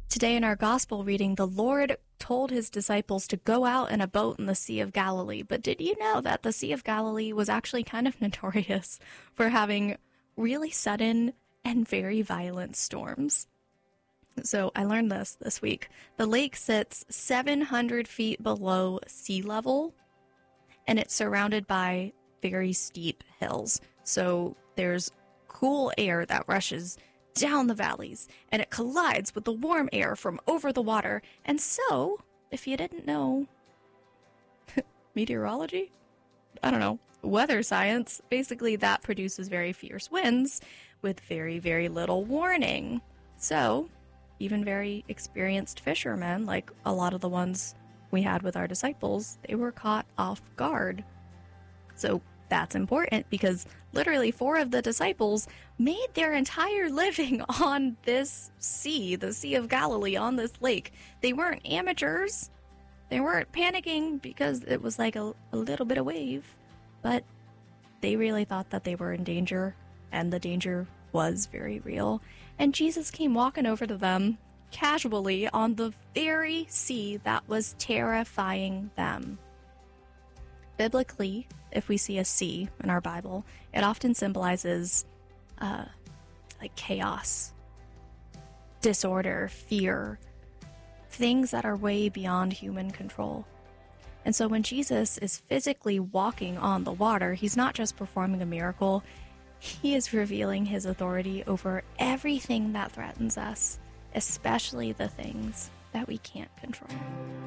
Today in our gospel reading, the Lord told his disciples to go out in a boat in the Sea of Galilee. But did you know that the Sea of Galilee was actually kind of notorious for having really sudden and very violent storms? So I learned this week. The lake sits 700 feet below sea level, and it's surrounded by very steep hills. So there's cool air that rushes down the valleys, and it collides with the warm air from over the water. And so, if you didn't know, meteorology? I don't know. Weather science, basically that produces very fierce winds with very, very little warning. So, even very experienced fishermen, like a lot of the ones we had with our disciples, they were caught off guard. So that's important because literally 4 of the disciples made their entire living on this sea, the Sea of Galilee, on this lake. They weren't amateurs. They weren't panicking because it was like a little bit of wave, but they really thought that they were in danger, and the danger was very real. And Jesus came walking over to them casually on the very sea that was terrifying them. Biblically, if we see a sea in our Bible, it often symbolizes like chaos, disorder, fear, things that are way beyond human control. And so when Jesus is physically walking on the water, he's not just performing a miracle, he is revealing his authority over everything that threatens us, especially the things that we can't control.